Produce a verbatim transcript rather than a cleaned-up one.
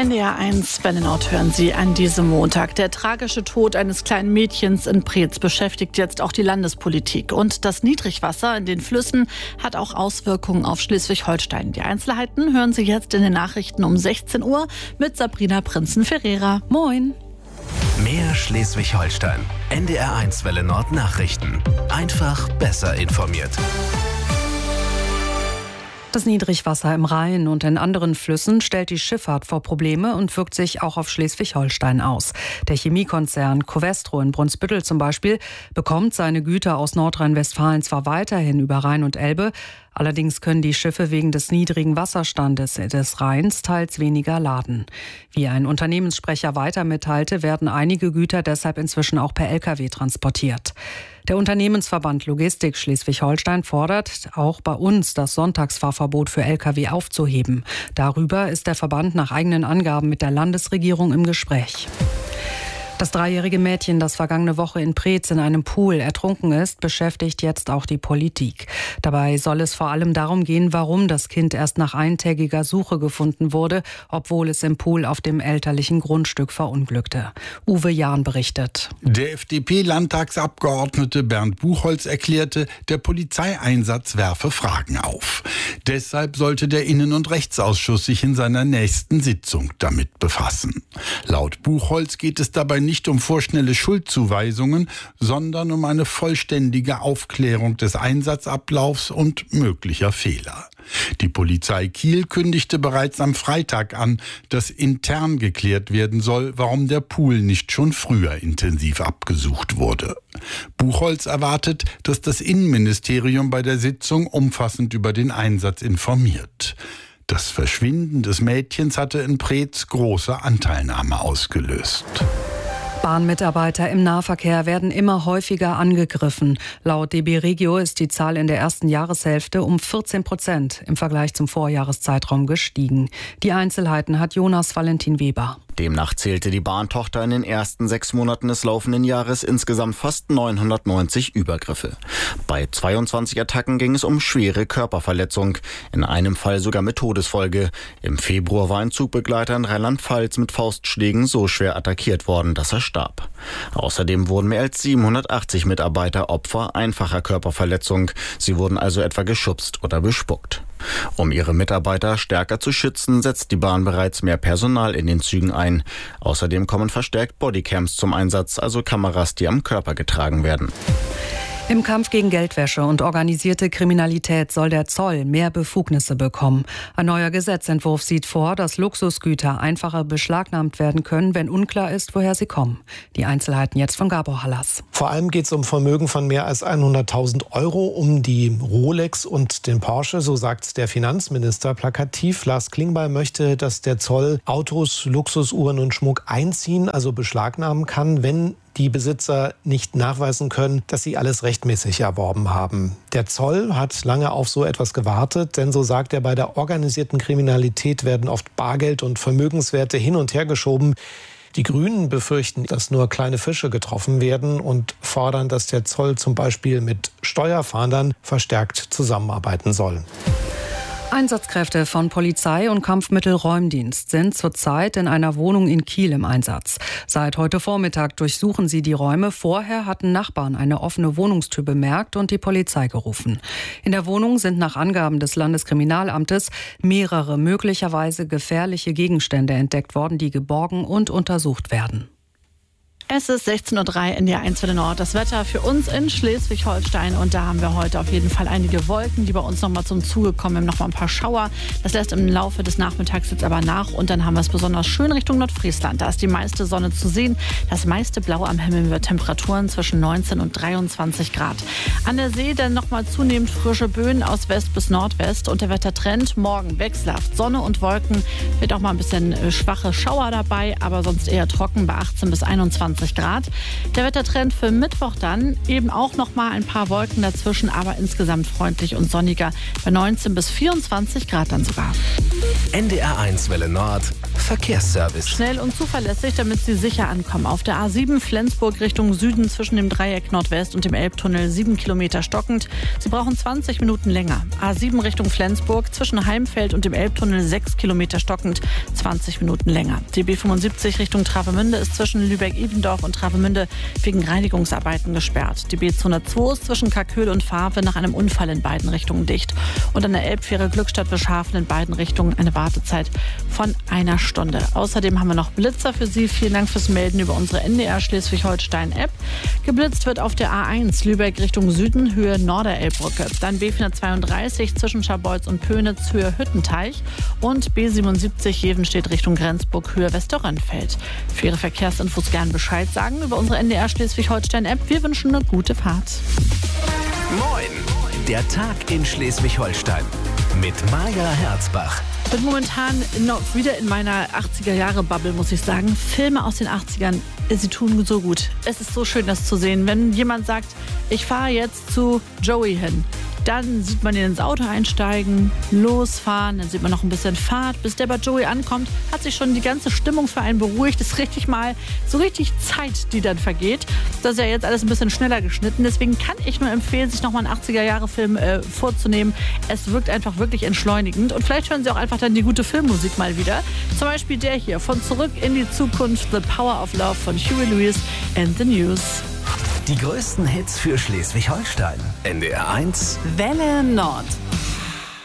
N D R eins Welle Nord hören Sie an diesem Montag. Der tragische Tod eines kleinen Mädchens in Preetz beschäftigt jetzt auch die Landespolitik. Und das Niedrigwasser in den Flüssen hat auch Auswirkungen auf Schleswig-Holstein. Die Einzelheiten hören Sie jetzt in den Nachrichten um sechzehn Uhr mit Sabrina Prinzen-Ferreira. Moin! Mehr Schleswig-Holstein. N D R eins Welle Nord Nachrichten. Einfach besser informiert. Das Niedrigwasser im Rhein und in anderen Flüssen stellt die Schifffahrt vor Probleme und wirkt sich auch auf Schleswig-Holstein aus. Der Chemiekonzern Covestro in Brunsbüttel zum Beispiel bekommt seine Güter aus Nordrhein-Westfalen zwar weiterhin über Rhein und Elbe, allerdings können die Schiffe wegen des niedrigen Wasserstandes des Rheins teils weniger laden. Wie ein Unternehmenssprecher weiter mitteilte, werden einige Güter deshalb inzwischen auch per L K W transportiert. Der Unternehmensverband Logistik Schleswig-Holstein fordert auch bei uns, das Sonntagsfahrverbot für L K W aufzuheben. Darüber ist der Verband nach eigenen Angaben mit der Landesregierung im Gespräch. Das dreijährige Mädchen, das vergangene Woche in Preetz in einem Pool ertrunken ist, beschäftigt jetzt auch die Politik. Dabei soll es vor allem darum gehen, warum das Kind erst nach eintägiger Suche gefunden wurde, obwohl es im Pool auf dem elterlichen Grundstück verunglückte. Uwe Jahn berichtet. Der F D P-Landtagsabgeordnete Bernd Buchholz erklärte, der Polizeieinsatz werfe Fragen auf. Deshalb sollte der Innen- und Rechtsausschuss sich in seiner nächsten Sitzung damit befassen. Laut Buchholz geht es dabei nicht nicht um vorschnelle Schuldzuweisungen, sondern um eine vollständige Aufklärung des Einsatzablaufs und möglicher Fehler. Die Polizei Kiel kündigte bereits am Freitag an, dass intern geklärt werden soll, warum der Pool nicht schon früher intensiv abgesucht wurde. Buchholz erwartet, dass das Innenministerium bei der Sitzung umfassend über den Einsatz informiert. Das Verschwinden des Mädchens hatte in Preetz große Anteilnahme ausgelöst. Bahnmitarbeiter im Nahverkehr werden immer häufiger angegriffen. Laut D B Regio ist die Zahl in der ersten Jahreshälfte um vierzehn Prozent im Vergleich zum Vorjahreszeitraum gestiegen. Die Einzelheiten hat Jonas Valentin Weber. Demnach zählte die Bahntochter in den ersten sechs Monaten des laufenden Jahres insgesamt fast neunhundertneunzig Übergriffe. Bei zweiundzwanzig Attacken ging es um schwere Körperverletzung, in einem Fall sogar mit Todesfolge. Im Februar war ein Zugbegleiter in Rheinland-Pfalz mit Faustschlägen so schwer attackiert worden, dass er starb. Außerdem wurden mehr als siebenhundertachtzig Mitarbeiter Opfer einfacher Körperverletzung. Sie wurden also etwa geschubst oder bespuckt. Um ihre Mitarbeiter stärker zu schützen, setzt die Bahn bereits mehr Personal in den Zügen ein. Außerdem kommen verstärkt Bodycams zum Einsatz, also Kameras, die am Körper getragen werden. Im Kampf gegen Geldwäsche und organisierte Kriminalität soll der Zoll mehr Befugnisse bekommen. Ein neuer Gesetzentwurf sieht vor, dass Luxusgüter einfacher beschlagnahmt werden können, wenn unklar ist, woher sie kommen. Die Einzelheiten jetzt von Gabor Hallas. Vor allem geht es um Vermögen von mehr als hunderttausend Euro, um die Rolex und den Porsche, so sagt der Finanzminister plakativ. Lars Klingbeil möchte, dass der Zoll Autos, Luxusuhren und Schmuck einziehen, also beschlagnahmen kann, wenn die Besitzer nicht nachweisen können, dass sie alles rechtmäßig erworben haben. Der Zoll hat lange auf so etwas gewartet, denn so sagt er, bei der organisierten Kriminalität werden oft Bargeld und Vermögenswerte hin und her geschoben. Die Grünen befürchten, dass nur kleine Fische getroffen werden und fordern, dass der Zoll zum Beispiel mit Steuerfahndern verstärkt zusammenarbeiten soll. Einsatzkräfte von Polizei und Kampfmittelräumdienst sind zurzeit in einer Wohnung in Kiel im Einsatz. Seit heute Vormittag durchsuchen sie die Räume. Vorher hatten Nachbarn eine offene Wohnungstür bemerkt und die Polizei gerufen. In der Wohnung sind nach Angaben des Landeskriminalamtes mehrere möglicherweise gefährliche Gegenstände entdeckt worden, die geborgen und untersucht werden. Es ist sechzehn Uhr drei in der eins Welle Nord. Das Wetter für uns in Schleswig-Holstein. Und da haben wir heute auf jeden Fall einige Wolken, die bei uns nochmal zum Zuge kommen. Wir haben nochmal ein paar Schauer. Das lässt im Laufe des Nachmittags jetzt aber nach. Und dann haben wir es besonders schön Richtung Nordfriesland. Da ist die meiste Sonne zu sehen. Das meiste Blau am Himmel mit Temperaturen zwischen neunzehn und dreiundzwanzig Grad. An der See dann nochmal zunehmend frische Böen aus West bis Nordwest. Und der Wettertrend morgen wechselhaft. Sonne und Wolken. Wird auch mal ein bisschen schwache Schauer dabei. Aber sonst eher trocken bei achtzehn bis einundzwanzig Grad. Der Wettertrend für Mittwoch dann eben auch noch mal ein paar Wolken dazwischen, aber insgesamt freundlich und sonniger bei neunzehn bis vierundzwanzig Grad dann sogar. N D R eins Welle Nord. Verkehrsservice. Schnell und zuverlässig, damit Sie sicher ankommen. Auf der A sieben Flensburg Richtung Süden zwischen dem Dreieck Nordwest und dem Elbtunnel sieben Kilometer stockend. Sie brauchen zwanzig Minuten länger. A sieben Richtung Flensburg zwischen Heimfeld und dem Elbtunnel sechs Kilometer stockend, zwanzig Minuten länger. Die B fünfundsiebzig Richtung Travemünde ist zwischen Lübeck-Ibendorf und Travemünde wegen Reinigungsarbeiten gesperrt. Die B zweihundertzwei ist zwischen Kalköhl und Fahrwe nach einem Unfall in beiden Richtungen dicht. Und an der Elbfähre Glückstadt-Wischhafen in beiden Richtungen eine Wartezeit von einer Stunde. Außerdem haben wir noch Blitzer für Sie. Vielen Dank fürs Melden über unsere N D R Schleswig-Holstein-App. Geblitzt wird auf der A eins Lübeck Richtung Süden, Höhe Norderelbbrücke. Dann B vierhundertzweiunddreißig zwischen Scharbeutz und Pönitz, Höhe Hüttenteich. Und B siebenundsiebzig Jevenstedt Richtung Grenzburg, Höhe Westerrönfeld. Für Ihre Verkehrsinfos gern Bescheid sagen über unsere N D R Schleswig-Holstein-App. Wir wünschen eine gute Fahrt. Moin! Der Tag in Schleswig-Holstein mit Maja Herzbach. Ich bin momentan noch wieder in meiner achtziger-Jahre-Bubble, muss ich sagen. Filme aus den achtzigern, sie tun so gut. Es ist so schön, das zu sehen. Wenn jemand sagt, ich fahre jetzt zu Joey hin, dann sieht man ihn ins Auto einsteigen, losfahren, dann sieht man noch ein bisschen Fahrt. Bis der bei Joey ankommt, hat sich schon die ganze Stimmung für einen beruhigt. Das ist richtig mal so richtig Zeit, die dann vergeht. Das ist ja jetzt alles ein bisschen schneller geschnitten. Deswegen kann ich nur empfehlen, sich nochmal einen achtziger-Jahre-Film äh, vorzunehmen. Es wirkt einfach wirklich entschleunigend. Und vielleicht hören Sie auch einfach dann die gute Filmmusik mal wieder. Zum Beispiel der hier, von Zurück in die Zukunft, The Power of Love von Huey Lewis and the News. Die größten Hits für Schleswig-Holstein. N D R eins Welle Nord.